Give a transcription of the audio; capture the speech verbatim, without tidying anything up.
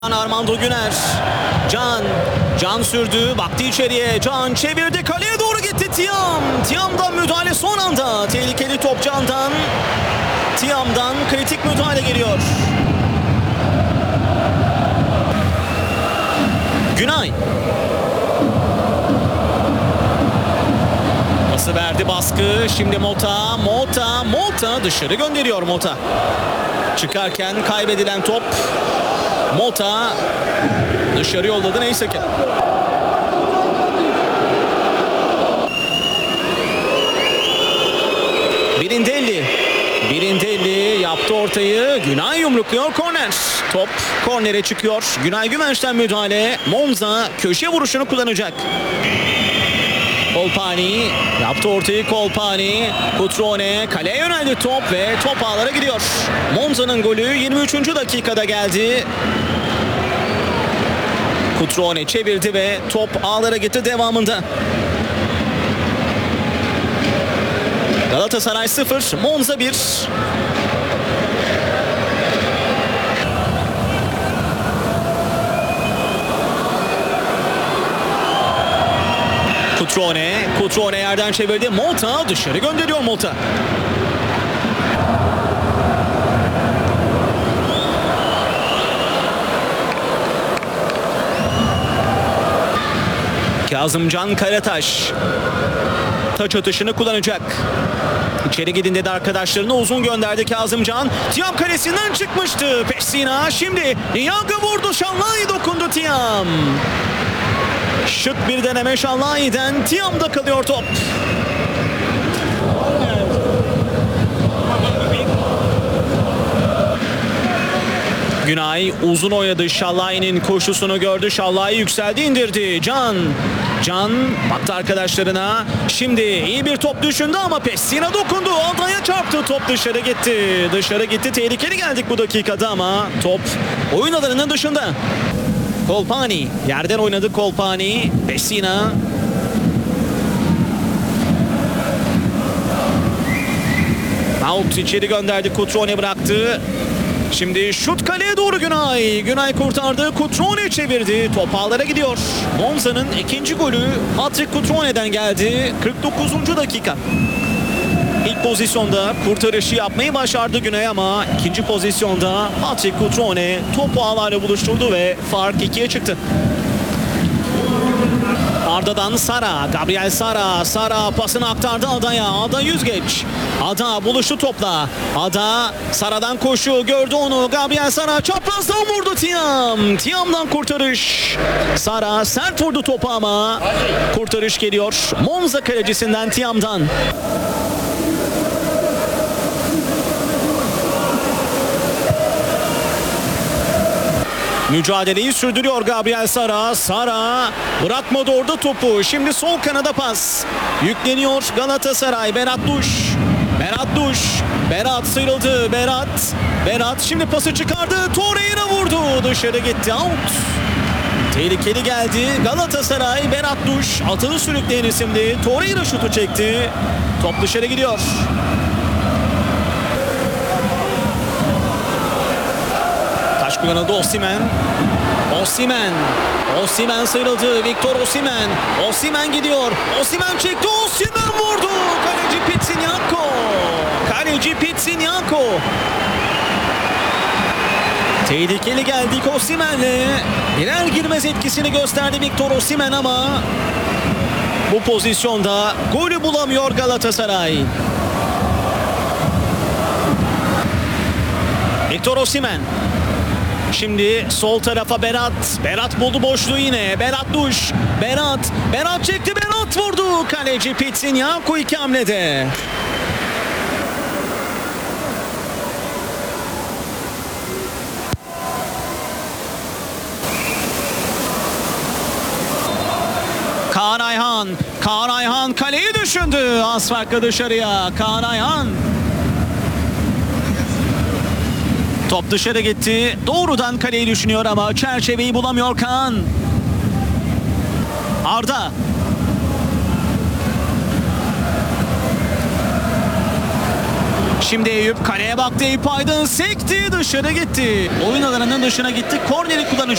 Armando Güner. Can. Can sürdü. Baktı içeriye. Can çevirdi. Kaleye doğru gitti Tiam. Tiam'dan müdahale son anda. Tehlikeli top Can'dan. Tiam'dan kritik müdahale geliyor. Günay. Pası verdi, baskı. Şimdi Mota. Mota. Mota dışarı gönderiyor Mota. Çıkarken kaybedilen top. Mota dışarı yolladı, neyse ki. Birindelli. Birindelli yaptı ortayı. Günay yumrukluyor, korner. Top kornere çıkıyor. Günay Güvenç'ten müdahale. Monza köşe vuruşunu kullanacak. Kolpani yaptı ortayı. Kolpani, Cutrone, kaleye yöneldi top ve top ağlara gidiyor. Monza'nın golü yirmi üçüncü dakikada geldi. Cutrone çevirdi ve top ağlara gitti devamında. Galatasaray sıfır, Monza bir. Cutrone, Cutrone yerden çevirdi. Mota dışarı gönderiyor Mota. Kazımcan Karataş taç atışını kullanacak. İçeri gidin dedi arkadaşlarına, uzun gönderdi Kazımcan. Tiam kalesinden çıkmıştı. Pessina şimdi Niyaga vurdu. Şanlay dokundu Tiam. Şık bir deneme Şanlay'den. Tiam'da kalıyor top. Günay uzun oynadı. Şallay'ın koşusunu gördü. Şallay yükseldi, indirdi. Can. Can baktı arkadaşlarına. Şimdi iyi bir top düşündü ama Pessina dokundu. Adaya çarptı. Top dışarı gitti. Dışarı gitti. Tehlikeli geldik bu dakikada ama top oyun alanının dışında. Kolpani. Yerden oynadı Kolpani. Pessina. Out içeri gönderdi. Cutrone bıraktı. Şimdi şut kaleye doğru Günay. Günay kurtardı. Cutrone çevirdi. Top ağlara gidiyor. Monza'nın ikinci golü hat-trick Cutrone'den geldi. kırk dokuzuncu dakika. İlk pozisyonda kurtarışı yapmayı başardı Günay ama ikinci pozisyonda hat-trick Cutrone topu ağlarla buluşturdu ve fark ikiye çıktı. Arda'dan Sara, Gabriel Sara, Sara pasını aktardı Ada'ya. Ada yüzgeç. Ada buluştu topla. Ada Sara'dan koşu gördü onu. Gabriel Sara çaprazdan vurdu Tiam. Tiam'dan kurtarış. Sara sert vurdu topu ama kurtarış geliyor Monza kalecisinden, Tiam'dan. Mücadeleyi sürdürüyor Gabriel Sara. Sara bırakmadı orada topu. Şimdi sol kanada pas. Yükleniyor Galatasaray. Berat Duş. Berat Duş. Berat sıyrıldı. Berat. Berat şimdi pası çıkardı. Torreira vurdu. Dışarı gitti. Out. Tehlikeli geldi. Galatasaray. Berat Duş. Atılı sürükleyen isimli. Torreira şutu çekti. Top dışarı gidiyor. Kullanıldı Osimhen. Osimhen. Osimhen sıyrıldı. Victor Osimhen. Osimhen gidiyor. Osimhen çekti. Osimhen vurdu. Kaleci Pitsinyanko. Kaleci Pitsinyanko. Tehlikeli geldik Osimhen'le. Birer girmez etkisini gösterdi Victor Osimhen ama bu pozisyonda golü bulamıyor Galatasaray. Victor Osimhen. Şimdi sol tarafa Berat. Berat buldu boşluğu yine. Berat Duş. Berat. Berat çekti. Berat vurdu. Kaleci Pitsinyanko iki hamlede. Kaan Ayhan. Kaan Ayhan kaleyi düşündü. Az farklı dışarıya. Kaan Ayhan. Top dışarı gitti. Doğrudan kaleyi düşünüyor ama çerçeveyi bulamıyor Kaan. Arda. Şimdi Eyüp kaleye baktı. Eyüp Aydın sekti, dışarı gitti. Oyun alanının dışına gitti. Korneri kullanacak.